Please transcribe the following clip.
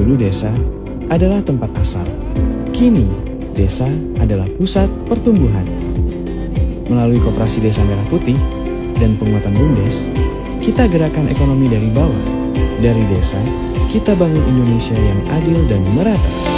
Dulu desa adalah tempat asal. Kini, desa adalah pusat pertumbuhan. Melalui Koperasi Desa Merah Putih dan penguatan BUMDes, kita gerakan ekonomi dari bawah. Dari desa, kita bangun Indonesia yang adil dan merata.